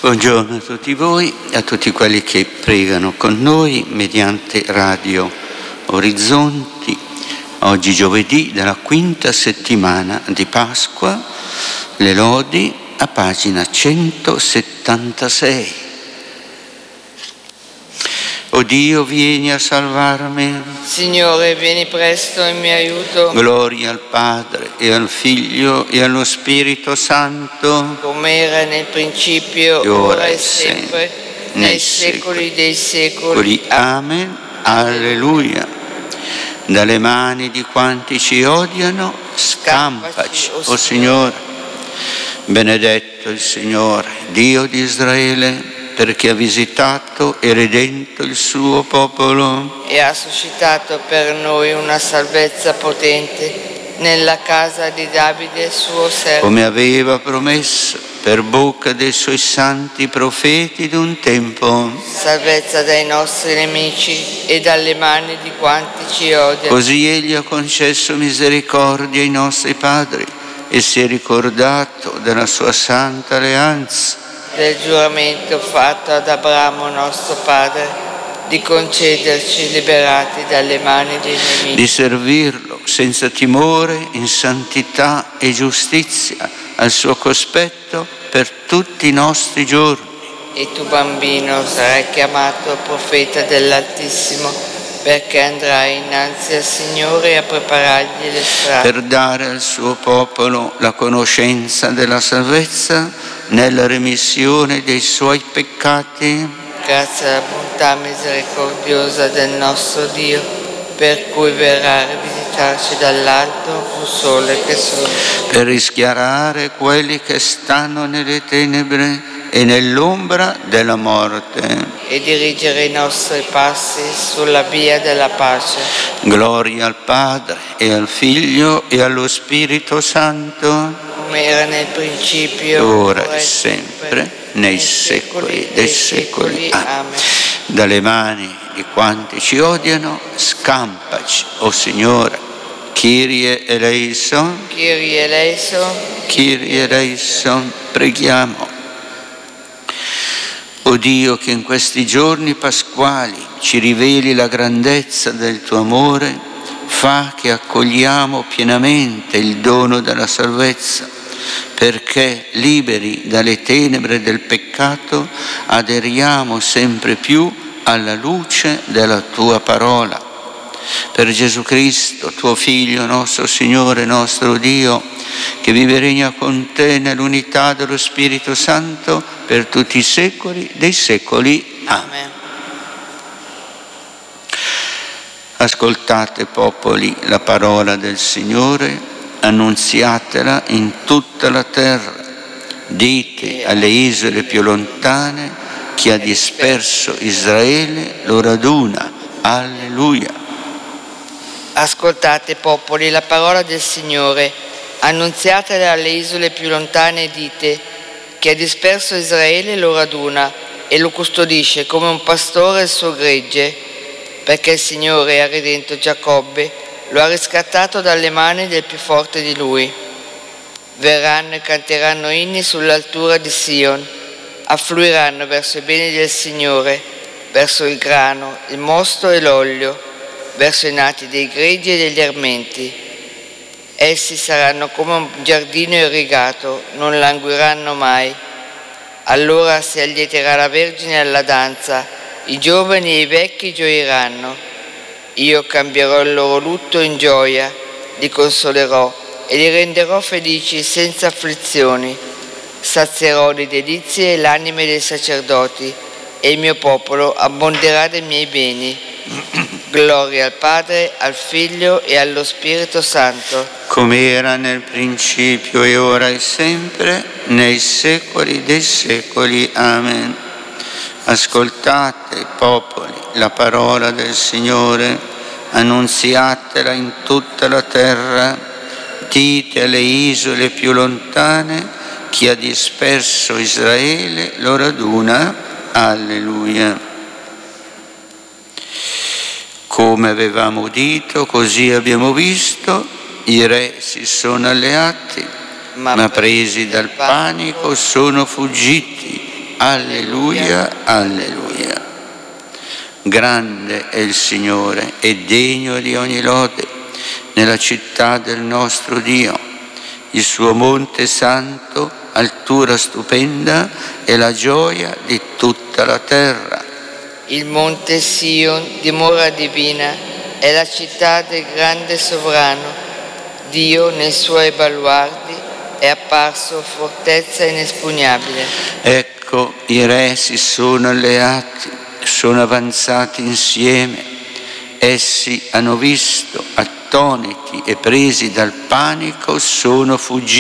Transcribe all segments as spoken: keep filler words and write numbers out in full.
Buongiorno a tutti voi e a tutti quelli che pregano con noi mediante Radio Orizzonti. Oggi giovedì della quinta settimana di Pasqua, le lodi a pagina centosettantasei. O Dio, vieni a salvarmi. Signore, vieni presto in mio aiuto. Gloria al Padre e al Figlio e allo Spirito Santo, come era nel principio, e ora e sempre, nei secoli dei secoli. Amen. Alleluia. Dalle mani di quanti ci odiano, scampaci, o Signore. Benedetto il Signore, Dio di Israele, perché ha visitato e redento il suo popolo e ha suscitato per noi una salvezza potente nella casa di Davide suo servo, come aveva promesso per bocca dei suoi santi profeti d'un tempo. Salvezza dai nostri nemici e dalle mani di quanti ci odiano. Così egli ha concesso misericordia ai nostri padri e si è ricordato della sua santa alleanza, del giuramento fatto ad Abramo nostro padre, di concederci, liberati dalle mani dei nemici, di servirlo senza timore in santità e giustizia al suo cospetto per tutti i nostri giorni. E tu, bambino, sarai chiamato profeta dell'Altissimo, perché andrai innanzi al Signore a preparargli le strade, per dare al suo popolo la conoscenza della salvezza nella remissione dei suoi peccati, grazie alla bontà misericordiosa del nostro Dio, per cui verrà a visitarci dall'alto un sole che sole, per rischiarare quelli che stanno nelle tenebre e nell'ombra della morte, e dirigere i nostri passi sulla via della pace. Gloria al Padre e al Figlio e allo Spirito Santo, come era nel principio, ora e sempre, nei secoli dei secoli. Amen. Dalle mani di quanti ci odiano, scampaci, o Signore. Kyrie eleison, Kyrie eleison, Kyrie eleison, preghiamo. O Dio, che in questi giorni pasquali ci riveli la grandezza del tuo amore, fa che accogliamo pienamente il dono della salvezza, perché, liberi dalle tenebre del peccato, aderiamo sempre più alla luce della tua parola. Per Gesù Cristo, tuo Figlio, nostro Signore, nostro Dio, che vive e regna con te nell'unità dello Spirito Santo per tutti i secoli dei secoli. Amen. Ascoltate, popoli, la parola del Signore, annunziatela in tutta la terra. Dite alle isole più lontane: chi ha disperso Israele lo raduna. Alleluia. Ascoltate, popoli, la parola del Signore, annunziatela alle isole più lontane e dite: chi ha disperso Israele lo raduna e lo custodisce come un pastore il suo gregge, perché il Signore ha redento Giacobbe, lo ha riscattato dalle mani del più forte di lui. Verranno e canteranno inni sull'altura di Sion, affluiranno verso i beni del Signore, verso il grano, il mosto e l'olio, verso i nati dei greggi e degli armenti. Essi saranno come un giardino irrigato, non languiranno mai. Allora si allieterà la Vergine alla danza, i giovani e i vecchi gioiranno. Io cambierò il loro lutto in gioia, li consolerò e li renderò felici senza afflizioni. Sazierò di delizie l'anime dei sacerdoti e il mio popolo abbonderà dei miei beni. Gloria al Padre, al Figlio e allo Spirito Santo, come era nel principio e ora e sempre, nei secoli dei secoli. Amen. Ascoltate, popoli, la parola del Signore, annunziatela in tutta la terra. Dite alle isole più lontane: chi ha disperso Israele lo raduna. Alleluia. Come avevamo udito, così abbiamo visto, i re si sono alleati, ma, ma presi dal panico sono fuggiti. alleluia, alleluia. Grande è il Signore e degno di ogni lode nella città del nostro Dio. Il suo monte santo, altura stupenda, è la gioia di tutta la terra. Il monte Sion, dimora divina, è la città del grande sovrano. Dio nei suoi baluardi è apparso fortezza inespugnabile. Ecco, i re si sono alleati, sono avanzati insieme. Essi hanno visto, attoniti e presi dal panico, sono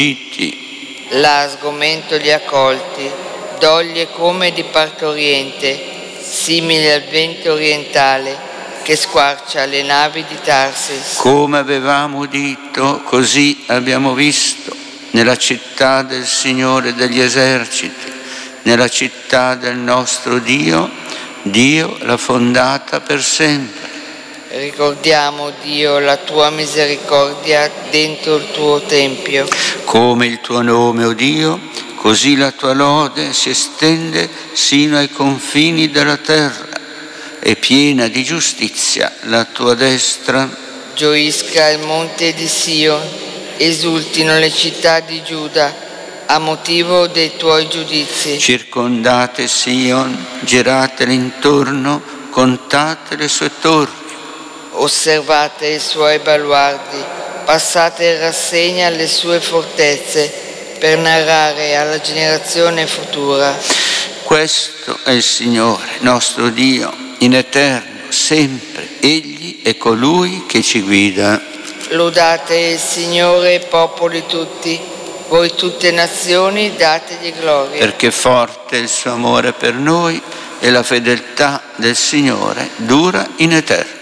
fuggiti. Là sgomento li ha colti, doglie come di partoriente, simili al vento orientale che squarcia le navi di Tarsis. Come avevamo udito, così abbiamo visto, nella città del Signore degli eserciti, nella città del nostro Dio, Dio l'ha fondata per sempre. Ricordiamo, Dio, la tua misericordia dentro il tuo tempio. Come il tuo nome, o Dio, così la tua lode si estende sino ai confini della terra. È piena di giustizia la tua destra. Gioisca il monte di Sion, esultino le città di Giuda, a motivo dei tuoi giudizi. Circondate Sion, giratele intorno, contate le sue torri. Osservate i suoi baluardi, passate in rassegna le sue fortezze, per narrare alla generazione futura. Questo è il Signore, nostro Dio, in eterno, sempre. Egli è colui che ci guida. Lodate il Signore, popoli tutti, voi tutte nazioni dategli gloria. Perché forte è il suo amore per noi e la fedeltà del Signore dura in eterno.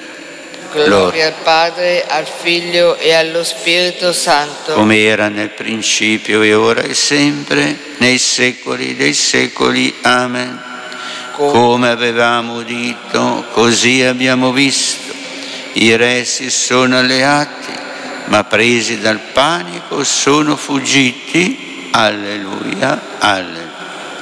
Gloria al Padre, al Figlio e allo Spirito Santo. Come era nel principio e ora e sempre, nei secoli dei secoli. Amen. Come, Come avevamo udito, così abbiamo visto. I re si sono alleati, ma presi dal panico sono fuggiti. Alleluia, alleluia.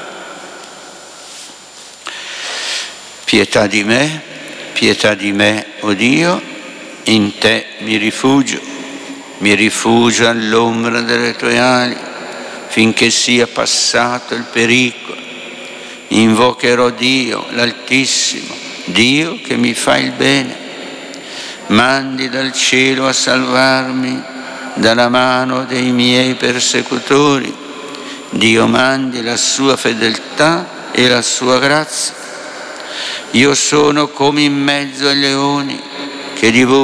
Pietà di me. Pietà di me, o Dio, in te mi rifugio, mi rifugio all'ombra delle tue ali, finché sia passato il pericolo. Invocherò Dio, l'Altissimo, Dio che mi fa il bene. Mandi dal cielo a salvarmi dalla mano dei miei persecutori. Dio mandi la sua fedeltà e la sua grazia. Io sono come in mezzo ai leoni, che di voi